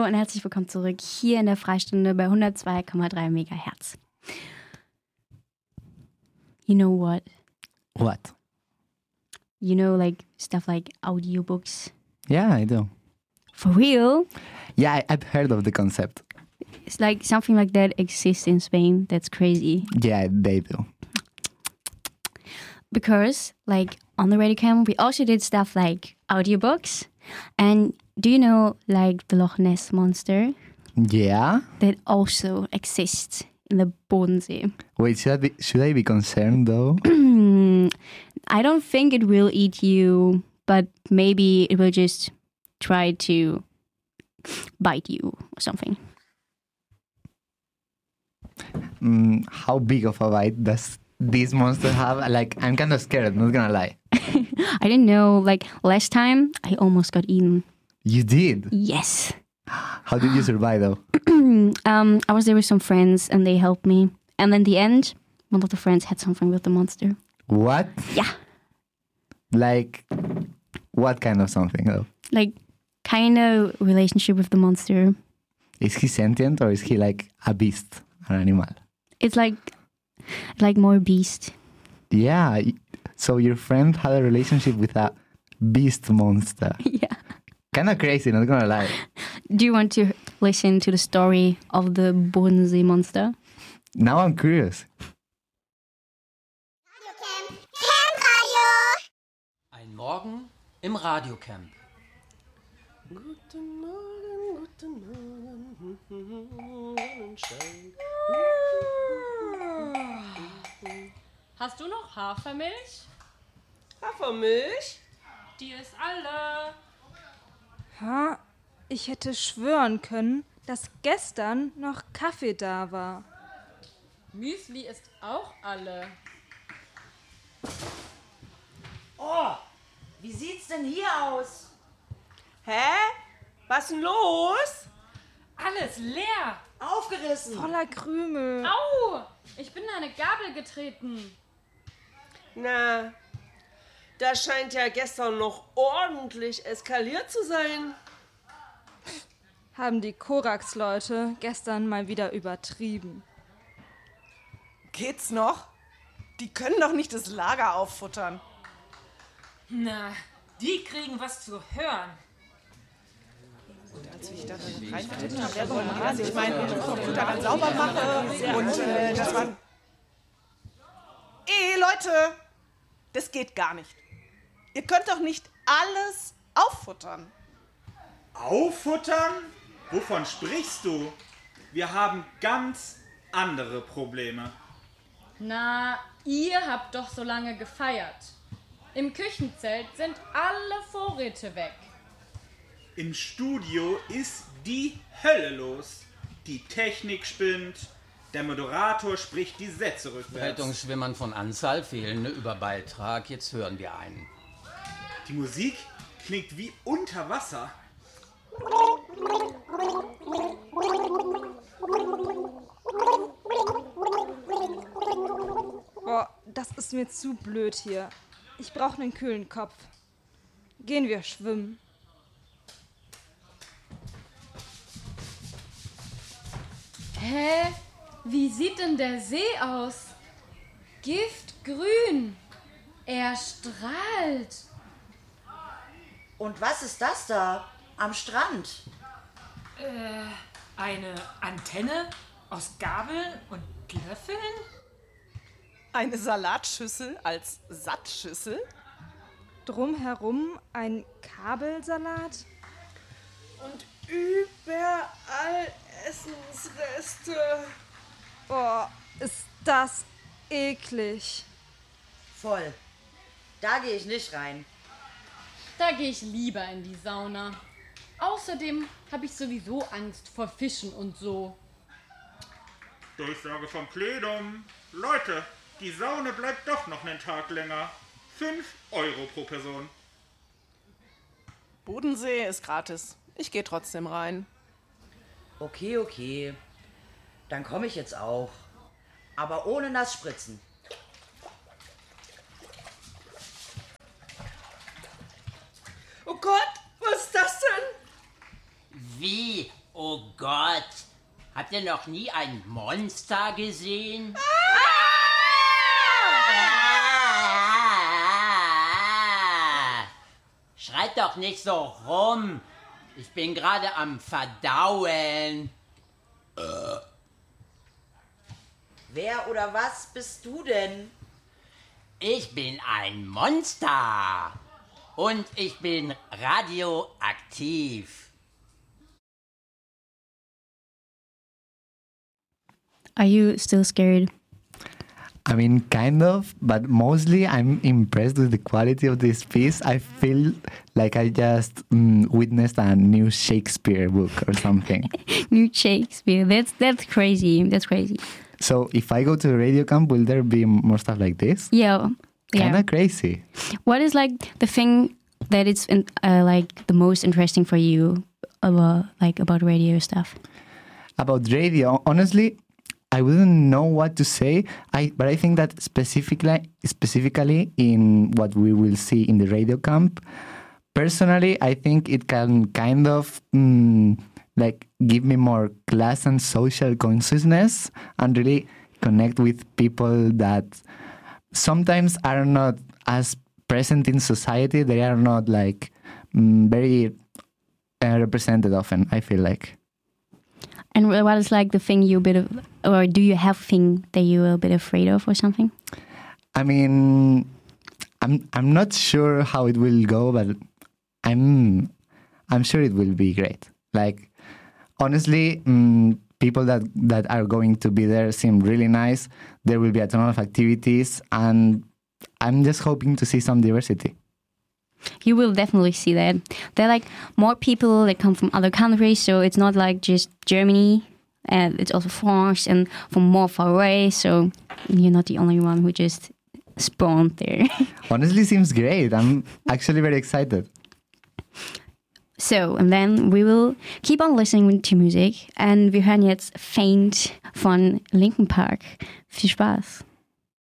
und herzlich willkommen zurück hier in der Freistunde bei 102,3 Megahertz. You know what? What? You know, like stuff like audiobooks. Yeah, I do. For real? Yeah, I've heard of the concept. It's like something like that exists in Spain. That's crazy. Yeah, they do. Because, like, on the Radio Camp, we also did stuff like audiobooks. And do you know, like, the Loch Ness Monster? Yeah? That also exists in the Bodensee. Wait, should I be concerned though? I don't think it will eat you, but maybe it will just try to bite you or something. How big of a bite does this monster have? Like, I'm kind of scared, not gonna lie. I didn't know, like, last time I almost got eaten. You did? Yes. How did you survive though? I was there with some friends and they helped me. And in the end, one of the friends had something with the monster. What? Yeah. Like, what kind of something though? Like, kind of relationship with the monster. Is he sentient or is he like a beast, an animal? It's like more beast. Yeah, so your friend had a relationship with a beast monster. Yeah. Kind of crazy, not gonna lie. Do you want to listen to the story of the Bodensee monster? Now I'm curious. Ein Morgen im Radiocamp. Guten Morgen, Sonnenschein. Hast du noch Hafermilch? Hafermilch? Die ist alle. Ha, ich hätte schwören können, dass gestern noch Kaffee da war. Müsli ist auch alle. Oh, wie sieht's denn hier aus? Hä? Was denn los? Alles leer. Aufgerissen. Voller Krümel. Au! Ich bin in eine Gabel getreten. Na, das scheint ja gestern noch ordentlich eskaliert zu sein. Haben die Korax-Leute gestern mal wieder übertrieben. Geht's noch? Die können doch nicht das Lager auffuttern. Na, die kriegen was zu hören. Und als ich da reingetreten habe, der wollte dass ich mein Futter dann sauber mache. Und das war... Leute, das geht gar nicht. Ihr könnt doch nicht alles auffuttern. Auffuttern? Wovon sprichst du? Wir haben ganz andere Probleme. Na, ihr habt doch so lange gefeiert. Im Küchenzelt sind alle Vorräte weg. Im Studio ist die Hölle los. Die Technik spinnt, der Moderator spricht die Sätze rückwärts. Rettungsschwimmern von Anzahl, fehlende Überbeitrag. Jetzt hören wir einen. Die Musik klingt wie unter Wasser. Boah, das ist mir zu blöd hier. Ich brauche einen kühlen Kopf. Gehen wir schwimmen. Hä? Wie sieht denn der See aus? Giftgrün. Er strahlt. Und was ist das da am Strand? Eine Antenne aus Gabeln und Löffeln? Eine Salatschüssel als Sattschüssel. Drumherum ein Kabelsalat. Und überall Essensreste. Boah, ist das eklig. Voll. Da gehe ich nicht rein. Da gehe ich lieber in die Sauna. Außerdem habe ich sowieso Angst vor Fischen und so. Durchsage vom Plenum. Leute, die Sauna bleibt doch noch einen Tag länger. 5 Euro pro Person. Bodensee ist gratis. Ich gehe trotzdem rein. Okay. Dann komme ich jetzt auch. Aber ohne Nassspritzen. Oh Gott, was ist das denn? Wie Gott, habt ihr noch nie ein Monster gesehen? Schreit doch nicht so rum. Ich bin gerade am Verdauen. Wer oder was bist du denn? Ich bin ein Monster. Und ich bin radioaktiv. Are you still scared? I mean, kind of, but mostly I'm impressed with the quality of this piece. I feel like I just witnessed a new Shakespeare book or something. New Shakespeare. That's crazy. That's crazy. So if I go to the radio camp, will there be more stuff like this? Yeah. Kind of crazy. What is like the thing that it's like the most interesting for you about radio stuff? About radio, honestly, I wouldn't know what to say. But I think that specifically in what we will see in the radio camp, personally, I think it can kind of like give me more class and social consciousness and really connect with people that sometimes are not as present in society. They are not like very represented often, I feel like. And what is like the thing you a bit of, or do you have a thing that you're a bit afraid of or something? I mean, I'm not sure how it will go, but I'm sure it will be great. Like, honestly, people that are going to be there seem really nice. There will be a ton of activities, and I'm just hoping to see some diversity. You will definitely see that. There are like more people that come from other countries, so it's not like just Germany, and it's also France and from more far away, so you're not the only one who just spawned there. Honestly, seems great. I'm actually very excited. So, and then we will keep on listening to music, and wir hören jetzt Faint von Linkin Park. Viel Spaß.